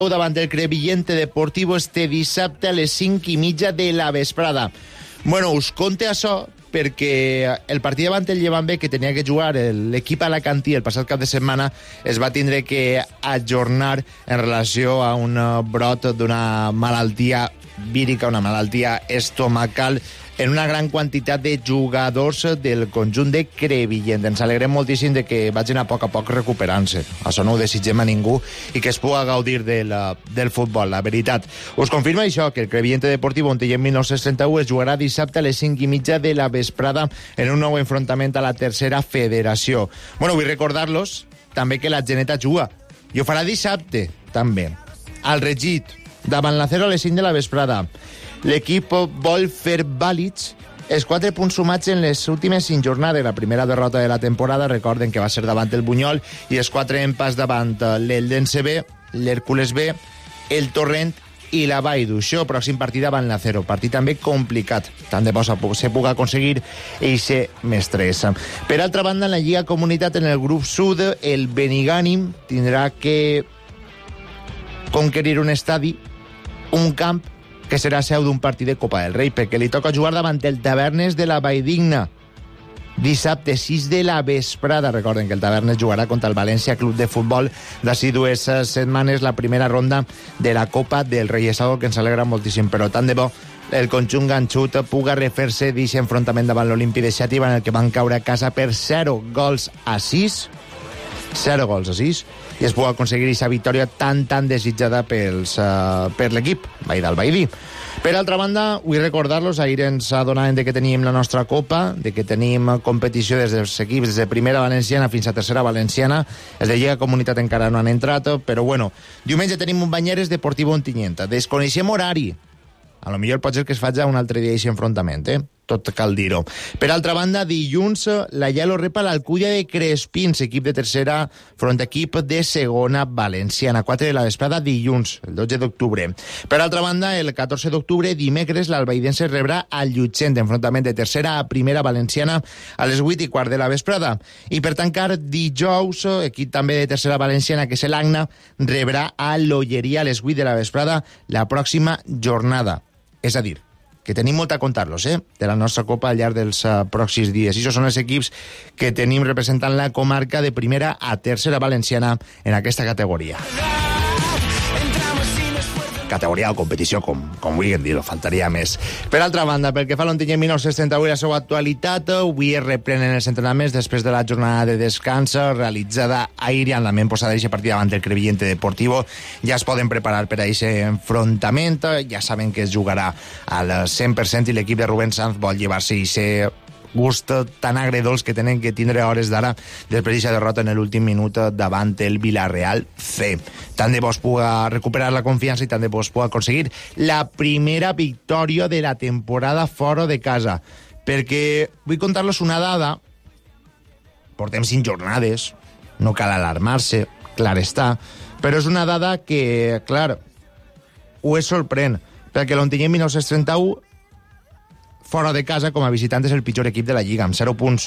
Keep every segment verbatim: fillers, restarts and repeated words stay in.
davant del Crevillente Deportivo este dissabte a les cinc i mitja de la vesprada. Bueno, us conte això perquè el partit davant el Llevant B que tenia que jugar l'equip alacantí el passat cap de setmana es va tindre que ajornar en relació a un brot d'una malaltia vírica, una malaltia estomacal en una gran quantitat de jugadors del conjunt de Crevillent. Ens alegrem moltíssim de que vagin a poc a poc recuperant-se. Això no ho desitgem a ningú i que es pugui gaudir del, del futbol, la veritat. Us confirma això, que el Crevillente Deportivo, on té en mil nou-cents trenta-u, es jugarà dissabte a les cinc i mitja de la vesprada en un nou enfrontament a la tercera federació. Bueno, vull recordar-los també que la Geneta juga, i ho farà dissabte, també, al Regit, davant la Cero a les cinc de la vesprada. L'equip vol fer vàlids els quatre punts sumats en les últimes cinc jornades. La primera derrota de la temporada, recorden que va ser davant el Bunyol, i els quatre empats davant l'Eldense B, l'Hèrcules B, el Torrent i la Vall d'Uixó. Pròxim partit davant la Cero. Partit també complicat. Tant de bo se pugui aconseguir eixe mestres. Per altra banda, en la Lliga Comunitat, en el grup sud, el Benigànim tindrà que conquerir un estadi, un camp, que serà seu d'un partit de Copa del Rei, perquè li toca jugar davant el Tavernes de la Valldigna. Dissabte, sis de la vesprada. Recorden que el Tavernes jugarà contra el València Club de Futbol d'ací dues setmanes, la primera ronda de la Copa del Rei. És algo que ens alegra moltíssim, però tant de bo el conjunt ganxut puga refer-se d'aquest enfrontament davant l'Olímpic de Xàtiva, en el que van caure a casa per zero gols a sis, zero gols a sis, i es pugui aconseguir aquesta victòria tan, tan desitjada pels, uh, per l'equip Vall del Baidí. Per altra banda, vull recordar-los, ahir ens adonaven de que tenim la nostra Copa, de que tenim competició des dels equips, des de primera valenciana fins a tercera valenciana. Els de Lliga Comunitat encara no han entrat, però bueno, diumenge tenim un Banyeres Deportivo Ontinyent. Desconeixem horari. A lo millor pot ser que es faci un altre dia aquest enfrontament, eh? Tot cal dir-ho. Per altra banda, dilluns, la Yalo repa l'Alcúdia de Crespins, equip de tercera front equip de segona valenciana. quatre de la vesprada, dilluns, el dotze d'octubre. Per altra banda, el catorze d'octubre, dimecres, l'Albaidense rebrà al Llutxent, enfrontament de tercera a primera valenciana a les vuit i quart de la vesprada. I per tancar, dijous, equip també de tercera valenciana, que és l'Agna, rebrà a l'Olleria a les vuit de la vesprada la pròxima jornada. És a dir, que tenim molt a contar-los, eh?, de la nostra Copa al llarg dels uh, pròxims dies. I això són els equips que tenim representant la comarca de primera a tercera valenciana en aquesta categoria. Categoria o competició, com, com vulguin dir-ho, faltaria més. Per altra banda, pel que fa a l'Ontinyent mil nou-cents trenta-u i la seva actualitat, avui es reprenen els entrenaments després de la jornada de descans realitzada ahir i en la ment posada d'aquest partit davant del Crevillente Deportivo. Ja es poden preparar per a aquest enfrontament, ja saben que es jugarà al cent per cent i l'equip de Rubén Sanz vol llevar-se aquest gust tan agredolç que tenen que tindre a hores d'ara després d'aquesta derrota en l'últim minut davant el Villarreal C. Tant de bo es puga recuperar la confiança i tant de bo es puga aconseguir la primera victòria de la temporada fora de casa. Perquè vull contar-los una dada. Portem cinc jornades, no cal alarmar-se, clar està, però és una dada que, clar, ho es sorprèn, perquè l'Ontinyent mil nou-cents trenta-u fora de casa, com a visitant, és el pitjor equip de la Lliga, amb zero punts.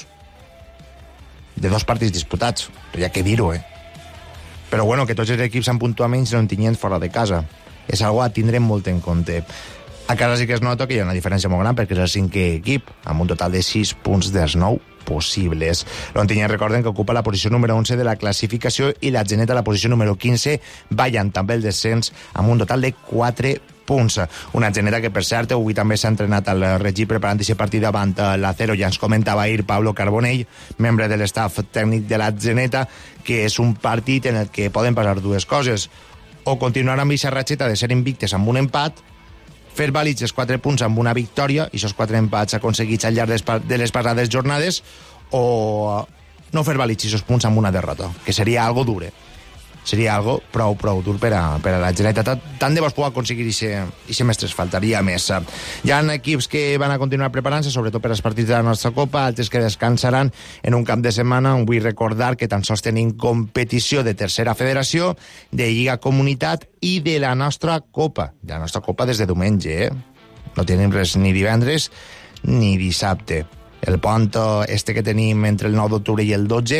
De dos partits disputats. Hi ha que dir-ho, eh? Però bueno, que tots els equips han puntuat menys l'Ontinyent fora de casa. És algo a tindre molt en compte. A casa sí que es nota que hi ha una diferència molt gran, perquè és el cinquè equip, amb un total de sis punts dels nou possibles. L'Ontinyent, recorden que ocupa la posició número onze de la classificació i la Geneta la posició número quinze, ballant també el descens amb un total de quatre punts. Una Geneta que, per cert, avui també s'ha entrenat al Regit preparant aquest partit davant la Cero. Ja ens comentava ahir Pablo Carbonell, membre de l'estaf tècnic de la Geneta, que és un partit en el que poden passar dues coses. O continuar amb aquesta ratxeta de ser invictes amb un empat, fer vàlids els quatre punts amb una victòria, i aquests quatre empats aconseguits al llarg de les passades jornades, o no fer vàlids aquests punts amb una derrota, que seria algo dure. Seria algo prou, prou dur per a, per a la Generalitat. Tant de bo es pugui aconseguir i semestres, faltaria més. Hi ha equips que van a continuar preparant-se, sobretot per als partits de la nostra Copa, altres que descansaran en un cap de setmana. Vull recordar que tan sols tenim competició de tercera federació, de Lliga Comunitat i de la nostra Copa. De la nostra Copa des de diumenge, eh? No tenim res ni divendres ni dissabte. El pont este que tenim entre el nou d'octubre i el dotze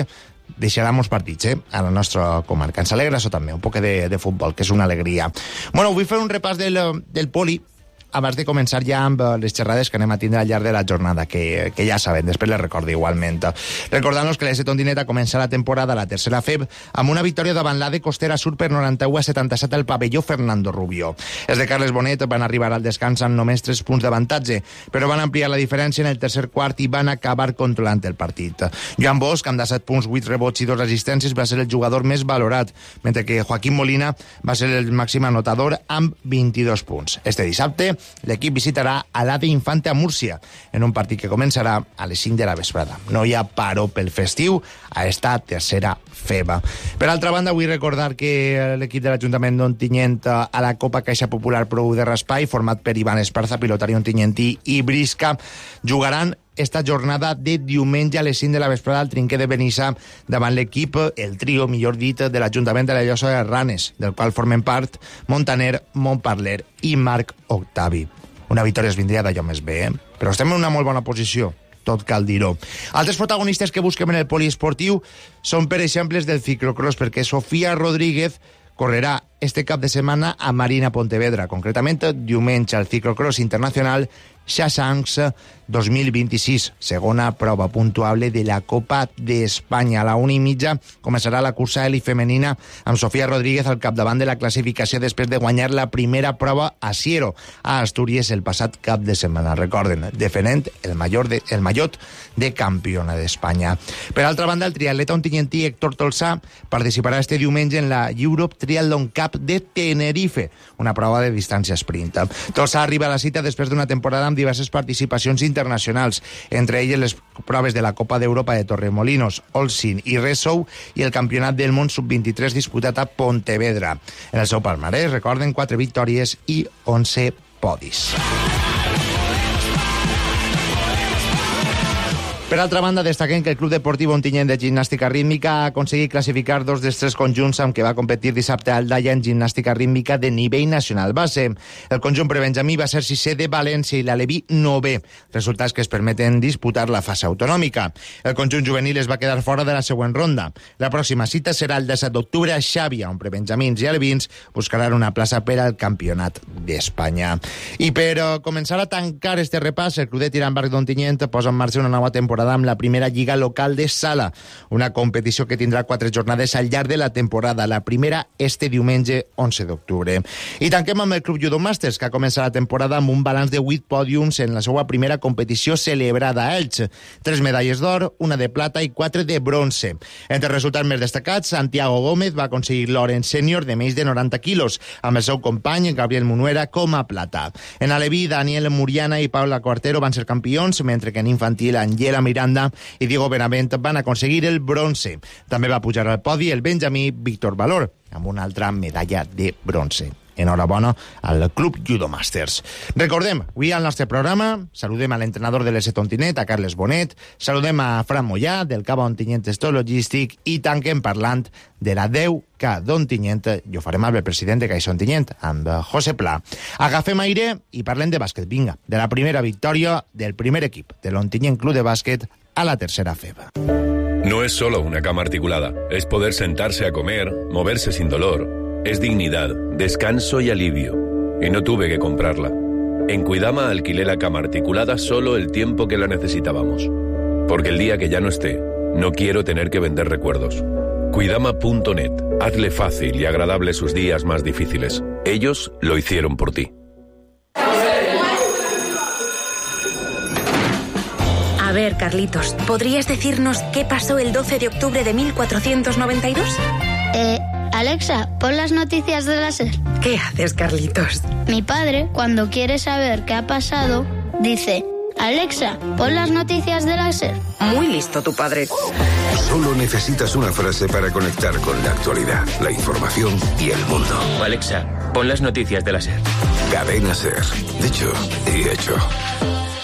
deixarà molts partits, eh, a la nostra comarca. Ens alegra això també, un poc de, de futbol, que és una alegria. Bueno, vull fer un repàs del, del poli, abans de començar ja amb les xerrades que anem a tindre al llarg de la jornada, que, que ja saben, després les recordo igualment. Recordant-nos que l'A S Tondineta comença la temporada, la tercera F E B, amb una victòria davant l'A D Costera Sur per noranta-u a setanta-set al pavelló Fernando Rubio. Els de Carles Bonet van arribar al descans amb només tres punts d'avantatge, però van ampliar la diferència en el tercer quart i van acabar controlant el partit. Joan Bosch, amb disset punts, vuit rebots i dos assistències, va ser el jugador més valorat, mentre que Joaquín Molina va ser el màxim anotador amb vint-i-dos punts. Este dissabte l'equip visitarà a l'A D Infante a Múrcia, en un partit que començarà a les cinc de la vesprada. No hi ha paró pel festiu a esta tercera F E B. Per altra banda, vull recordar que l'equip de l'Ajuntament d'Ontinyent a la Copa Caixa Popular Prou de Raspai, format per Ivan Esparza, pilotari ontinyentí, i Brisca, jugaran esta jornada de diumenge a les cinc de la vesprada al Trinquer de Benissa davant l'equip, el trio, millor dit, de l'Ajuntament de la Llosa de Ranes, del qual formen part Montaner, Montparler i Marc Octavi. Una victòria es vindria d'allò més bé, eh? Però estem en una molt bona posició, tot cal dir-ho. Altres protagonistes que busquem en el poliesportiu són, per exemple, del ciclocross, perquè Sofia Rodríguez correrà este cap de setmana a Marina Pontevedra, concretament diumenge al ciclocross internacional Xasangs dos mil vint-i-sis, segona prova puntuable de la Copa d'Espanya. A la una i mitja començarà la cursa eli femenina amb Sofia Rodríguez al capdavant de la classificació després de guanyar la primera prova a Siero, a Astúries, el passat cap de setmana. Recorden, defendent el, major de, el mallot de campiona d'Espanya. Per altra banda, el triatleta ontinyentí Héctor Tolsà participarà este diumenge en la Europe Triathlon Cup de Tenerife, una prova de distància sprint. Tolsà arriba a la cita després d'una temporada amb diverses participacions internacionals, entre elles les proves de la Copa d'Europa de Torremolinos, Olsin i Ressou i el Campionat del Món sub vint-i-tres disputat a Pontevedra. En el seu palmarès, recorden, quatre victòries i onze podis. Per altra banda, destaquem que el Club Deportiu Ontinyent de Gimnàstica Rítmica ha aconseguit classificar dos dels tres conjunts amb què va competir dissabte al Daia en gimnàstica rítmica de nivell nacional base. El conjunt prebenjamí va ser sisè de València i l'Aleví novè, resultats que es permeten disputar la fase autonòmica. El conjunt juvenil es va quedar fora de la següent ronda. La pròxima cita serà el disset d'octubre a Xàbia, on prebenjamins i alevins buscaran una plaça per al Campionat d'Espanya. I per començar a tancar este repàs, el Club de Tir amb Arc d'Ontinyent posa en marxa una nova temporada amb la primera lliga local de sala, una competició que tindrà quatre jornades al llarg de la temporada. La primera este diumenge onze d'octubre. I tanquem amb el Club Judo Masters, que ha començat la temporada amb un balanç de vuit pòdiums en la seva primera competició celebrada a Elx. Tres medalles d'or, una de plata i quatre de bronze. Entre els resultats més destacats, Santiago Gómez va aconseguir l'or en sènior de més de noranta quilos, amb el seu company Gabriel Munuera com a plata. En aleví, Daniel Muriana i Paula Cuartero van ser campions, mentre que en infantil, Angela Miranda i Diego Benavent van aconseguir el bronze. També va pujar al podi el benjamí Víctor Valor, amb una altra medalla de bronze. Enhorabona al Club Judo Masters. Recordem, avui al nostre programa saludem a l'entrenador de l'A S Ontinyent, a Carles Bonet, saludem a Fran Mollà, del Cava Ontinyent Store Logístic, i tanquem parlant de la deu K d'Ontinyent, i ho farem amb el president de Caixa Ontinyent, amb José Pla. Agafem aire i parlem de bàsquet. Vinga, de la primera victòria del primer equip de l'Ontinyent Club de Bàsquet a la tercera F E B. No es solo una cama articulada, es poder sentarse a comer, moverse sin dolor. Es dignidad, descanso y alivio. Y no tuve que comprarla. En Cuidama alquilé la cama articulada solo el tiempo que la necesitábamos. Porque el día que ya no esté, no quiero tener que vender recuerdos. Cuidama punto net. Hazle fácil y agradable sus días más difíciles. Ellos lo hicieron por ti. A ver, Carlitos, ¿podrías decirnos qué pasó el doce de octubre de mil cuatrocientos noventa y dos? Eh... Alexa, pon las noticias de la SER. ¿Qué haces, Carlitos? Mi padre, cuando quiere saber qué ha pasado, dice: Alexa, pon las noticias de la SER. Muy listo tu padre. Solo necesitas una frase para conectar con la actualidad, la información y el mundo. Alexa, pon las noticias de la SER. Cadena SER. Dicho y hecho.